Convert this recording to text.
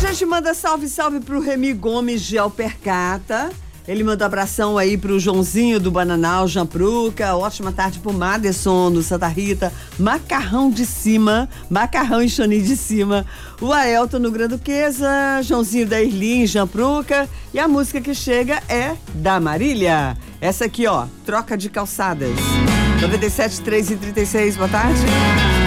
gente manda salve pro Remy Gomes de Alpercata. Ele manda um abração aí pro Joãozinho do Bananal, Jampruca. Ótima tarde pro Maderson do Santa Rita. Macarrão de Cima, Macarrão e Choni de Cima. O Aelton no Granduquesa, Joãozinho da Irlim, Jampruca. E a música que chega é da Marília. Essa aqui, ó, Troca de Calçadas. 97, 3 e 36, boa tarde.